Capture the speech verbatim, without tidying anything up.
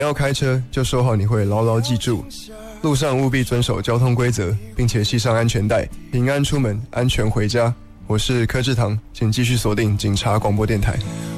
要开车就说好你会牢牢记住，路上务必遵守交通规则，并且系上安全带，平安出门，安全回家。我是柯志堂，请继续锁定警察广播电台。